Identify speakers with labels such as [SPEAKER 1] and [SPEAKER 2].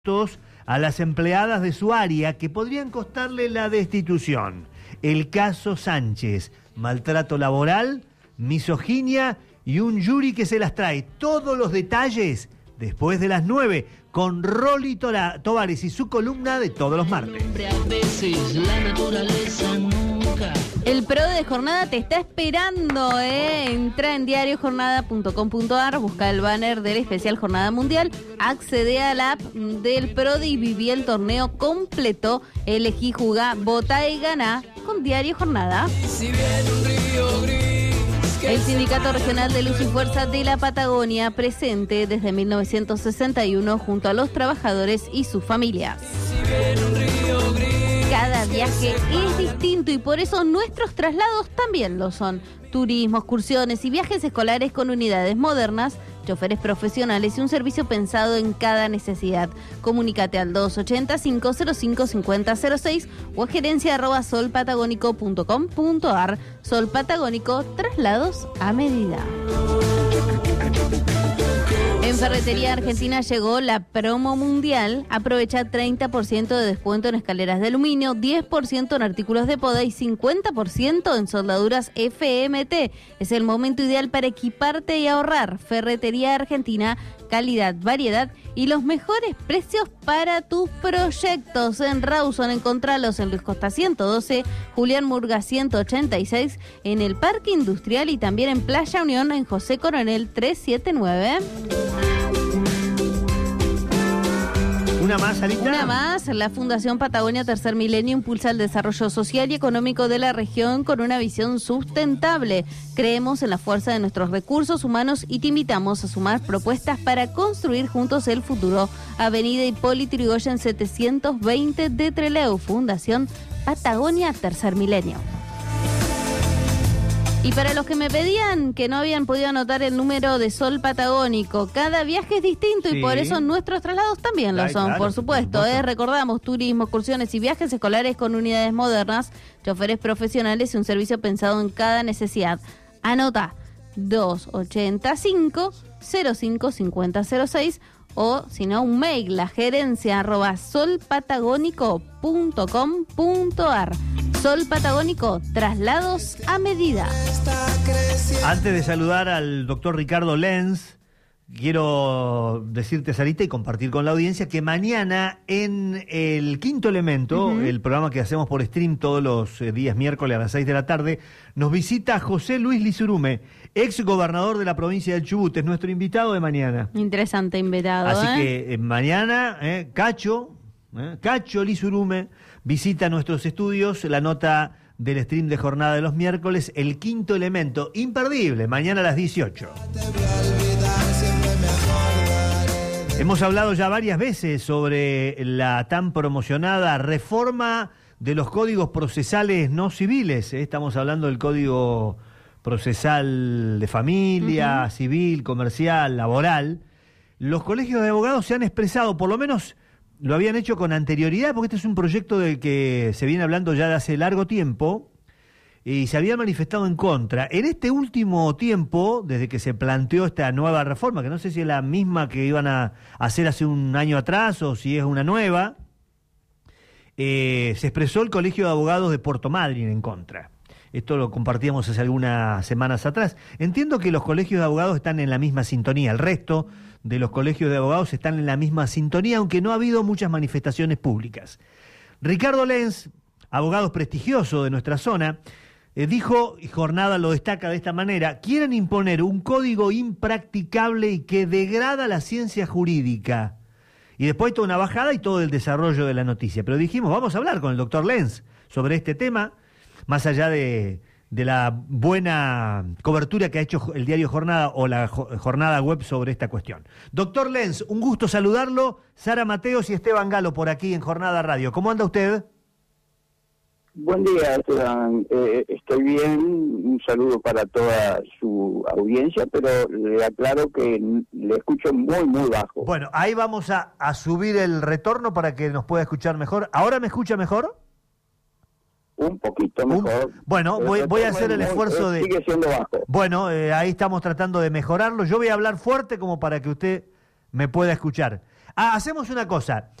[SPEAKER 1] a las empleadas de su área que podrían costarle la destitución. El caso Sánchez, maltrato laboral, misoginia y un jury que se las trae. Todos los detalles después de las 9 con Rolly Tovares y su columna de todos los martes.
[SPEAKER 2] El PRO de Jornada te está esperando, Entra en diariojornada.com.ar, busca el banner del especial Jornada Mundial, accede a la app del PRO y viví el torneo completo, elegí, jugá, votá y ganá con Diario Jornada. El Sindicato Regional de Luz y Fuerza de la Patagonia, presente desde 1961 junto a los trabajadores y sus familias. Cada viaje es distinto y por eso nuestros traslados también lo son. Turismo, excursiones y viajes escolares con unidades modernas, choferes profesionales y un servicio pensado en cada necesidad. Comunícate al 285-05-5006 o a gerencia@solpatagónico.com.ar. Sol Patagónico, traslados a medida. En Ferretería Argentina llegó la promo mundial. Aprovecha 30% de descuento en escaleras de aluminio, 10% en artículos de poda y 50% en soldaduras FMT. Es el momento ideal para equiparte y ahorrar. Ferretería Argentina, calidad, variedad y los mejores precios para tus proyectos. En Rawson encontralos en Luis Costa 112, Julián Murga 186, en el Parque Industrial y también en Playa Unión en José Coronel 379.
[SPEAKER 1] ¿Una más, Alita?
[SPEAKER 2] Una más. La Fundación Patagonia Tercer Milenio impulsa el desarrollo social y económico de la región con una visión sustentable. Creemos en la fuerza de nuestros recursos humanos y te invitamos a sumar propuestas para construir juntos el futuro. Avenida Hipólito Yrigoyen 720 de Trelew. Fundación Patagonia Tercer Milenio. Y para los que me pedían que no habían podido anotar el número de Sol Patagónico, cada viaje es distinto y por eso nuestros traslados también lo son, claro, por supuesto. Recordamos, turismo, excursiones y viajes escolares con unidades modernas, choferes profesionales y un servicio pensado en cada necesidad. Anota 285-05-5006 o, si no, un mail, la gerencia @solpatagónico.com.ar. Sol Patagónico, traslados a medida.
[SPEAKER 1] Antes de saludar al doctor Ricardo Lenz, quiero decirte, Sarita, y compartir con la audiencia que mañana en el Quinto Elemento, el programa que hacemos por stream todos los días miércoles a las 6 de la tarde, nos visita José Luis Lizurume, ex gobernador de la provincia del Chubut, es nuestro invitado de mañana.
[SPEAKER 2] Interesante invitado.
[SPEAKER 1] Así que mañana, Cacho Lizurume visita nuestros estudios, la nota del stream de jornada de los miércoles, el Quinto Elemento, imperdible, mañana a las 18. Hemos hablado ya varias veces sobre la tan promocionada reforma de los códigos procesales no civiles. Estamos hablando del Código Procesal de Familia, civil, comercial, laboral. Los colegios de abogados se han expresado, por lo menos lo habían hecho con anterioridad, porque este es un proyecto del que se viene hablando ya de hace largo tiempo, y se habían manifestado en contra. En este último tiempo, desde que se planteó esta nueva reforma, que no sé si es la misma que iban a hacer hace un año atrás o si es una nueva, se expresó el Colegio de Abogados de Puerto Madryn en contra. Esto lo compartíamos hace algunas semanas atrás. Entiendo que los colegios de abogados están en la misma sintonía, el resto de los colegios de abogados están en la misma sintonía, aunque no ha habido muchas manifestaciones públicas. Ricardo Lenz, abogado prestigioso de nuestra zona, dijo, y Jornada lo destaca de esta manera: quieren imponer un código impracticable y que degrada la ciencia jurídica. Y después toda una bajada y todo el desarrollo de la noticia. Pero dijimos, vamos a hablar con el doctor Lenz sobre este tema, más allá de la buena cobertura que ha hecho el diario Jornada o la Jornada Web sobre esta cuestión. Doctor Lenz, un gusto saludarlo. Sara Mateos y Esteban Galo por aquí en Jornada Radio. ¿Cómo anda usted?
[SPEAKER 3] Buen día, Esteban. Estoy bien. Un saludo para toda su audiencia, pero le aclaro que le escucho muy, muy bajo.
[SPEAKER 1] Bueno, ahí vamos a subir el retorno para que nos pueda escuchar mejor. ¿Ahora me escucha mejor?
[SPEAKER 3] Un poquito mejor.
[SPEAKER 1] Bueno, voy a hacer el esfuerzo de...
[SPEAKER 3] Sigue siendo bajo.
[SPEAKER 1] Bueno, ahí estamos tratando de mejorarlo. Yo voy a hablar fuerte como para que usted me pueda escuchar. Hacemos una cosa.